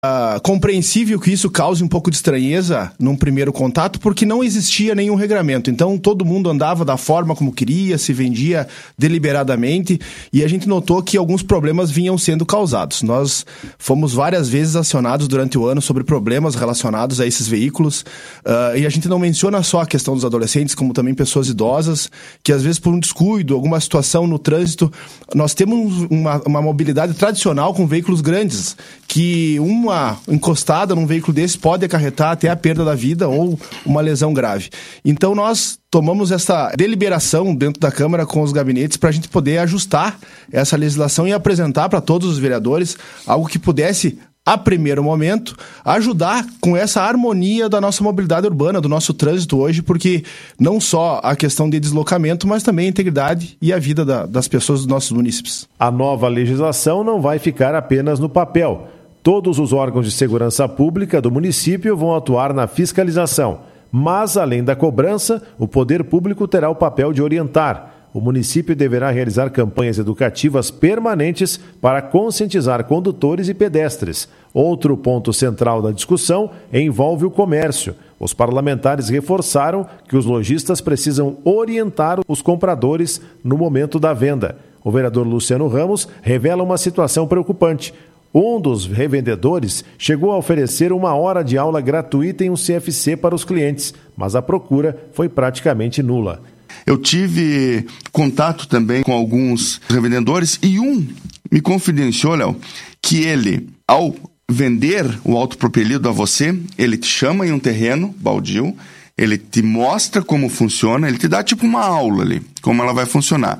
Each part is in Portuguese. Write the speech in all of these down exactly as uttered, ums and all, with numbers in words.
uh, compreensível que isso cause um pouco de estranheza num primeiro contato, porque não existia nenhum regramento. Então, todo mundo andava da forma como queria, se vendia deliberadamente, e a gente notou que alguns problemas vinham sendo causados. Nós fomos várias vezes acionados durante o ano sobre problemas relacionados a esses veículos, uh, e a gente não menciona só a questão dos adolescentes, como também pessoas idosas, que às vezes por um descuido, alguma situação no trânsito, nós temos uma, uma mobilidade tradicional com veículos grandes, que uma encostada num veículo desse pode acarretar até a perda da vida ou uma lesão grave. Então nós tomamos essa deliberação dentro da Câmara com os gabinetes para a gente poder ajustar essa legislação e apresentar para todos os vereadores algo que pudesse, a primeiro momento, ajudar com essa harmonia da nossa mobilidade urbana, do nosso trânsito hoje, porque não só a questão de deslocamento, mas também a integridade e a vida da, das pessoas dos nossos munícipes. A nova legislação não vai ficar apenas no papel. Todos os órgãos de segurança pública do município vão atuar na fiscalização, mas, além da cobrança, o poder público terá o papel de orientar. O município deverá realizar campanhas educativas permanentes para conscientizar condutores e pedestres. Outro ponto central da discussão envolve o comércio. Os parlamentares reforçaram que os lojistas precisam orientar os compradores no momento da venda. O vereador Luciano Ramos revela uma situação preocupante. Um dos revendedores chegou a oferecer uma hora de aula gratuita em um C F C para os clientes, mas a procura foi praticamente nula. Eu tive contato também com alguns revendedores e um me confidenciou, Léo, que ele, ao vender o autopropelido a você, ele te chama em um terreno baldio, ele te mostra como funciona, ele te dá tipo uma aula ali, como ela vai funcionar,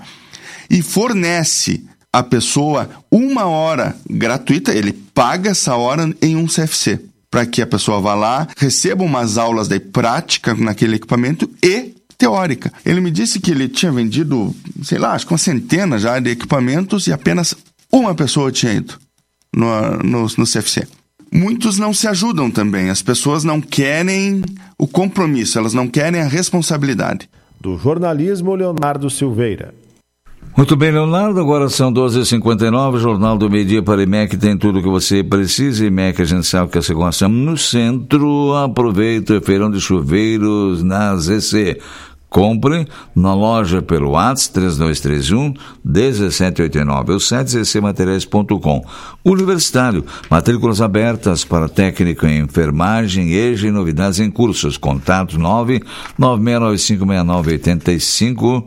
e fornece a pessoa uma hora gratuita, ele paga essa hora em um C F C, para que a pessoa vá lá, receba umas aulas de prática naquele equipamento e teórica. Ele me disse que ele tinha vendido, sei lá, acho que uma centena já de equipamentos e apenas uma pessoa tinha ido no, no, no C F C. Muitos não se ajudam também, as pessoas não querem o compromisso, elas não querem a responsabilidade. Do jornalismo, Leonardo Silveira. Muito bem, Leonardo, agora são doze e cinquenta e nove, Jornal do Meio Dia para I M E C, tem tudo o que você precisa. I M E C, a gente sabe que você gosta no centro. Aproveita o feirão de chuveiros na Z C. Compre na loja pelo WhatsApp três dois três um, um sete oito nove ou site z c materiais ponto com. Universitário, matrículas abertas para técnico em enfermagem, E J A e novidades em cursos. Contato nove nove seis nove cinco seis nove oito cinco.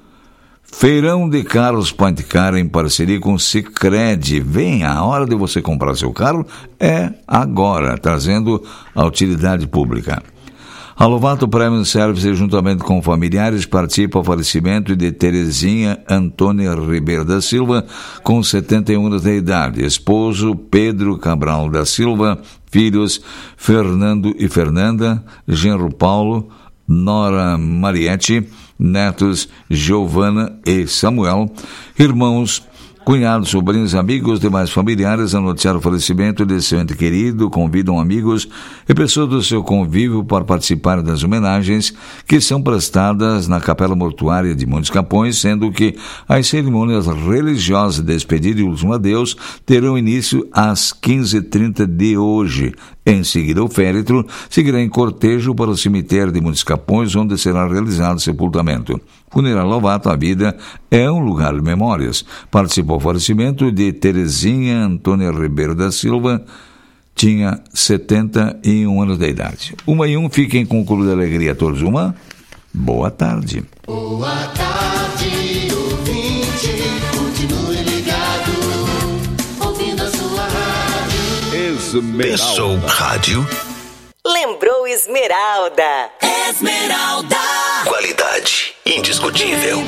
Feirão de Carros Point Car em parceria com Sicredi. Vem, a hora de você comprar seu carro é agora, trazendo a utilidade pública. A Lovato Premium Service, juntamente com familiares, participa do falecimento de Terezinha Antônia Ribeiro da Silva, com setenta e um anos de idade. Esposo Pedro Cabral da Silva, filhos Fernando e Fernanda, genro Paulo, Nora Mariette, netos Giovana e Samuel, irmãos, cunhados, sobrinhos, amigos, demais familiares a noticiar o falecimento de seu ente querido, convidam amigos e pessoas do seu convívio para participar das homenagens que são prestadas na Capela Mortuária de Montes Capões, sendo que as cerimônias religiosas de despedida e último adeus terão início às quinze e trinta de hoje. Em seguida, o féretro seguirá em cortejo para o cemitério de Montes Capões, onde será realizado o sepultamento. Funeral Lovato, a vida é um lugar de memórias. Participou do falecimento de Terezinha Antônia Ribeiro da Silva, tinha setenta e um anos de idade. Uma e um, fiquem com o Clube da Alegria a todos. Uma boa tarde. Boa tarde, ouvinte, continue ligado, ouvindo a sua rádio. Esmeralda. Rádio. Lembrou Esmeralda. Esmeralda. Qualidade indiscutível.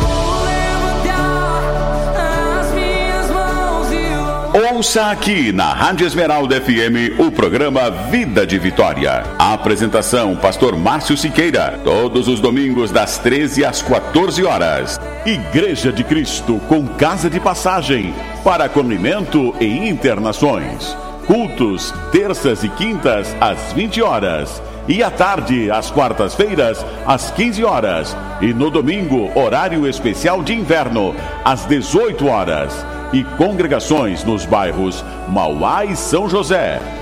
Ouça aqui na Rádio Esmeralda F M o programa Vida de Vitória. A apresentação, pastor Márcio Siqueira, todos os domingos das treze às quatorze horas. Igreja de Cristo com casa de passagem para acolhimento e internações. Cultos, terças e quintas às vinte horas. E à tarde, às quartas-feiras, às quinze horas. E no domingo, horário especial de inverno, às dezoito horas. e congregações nos bairros Mauá e São José.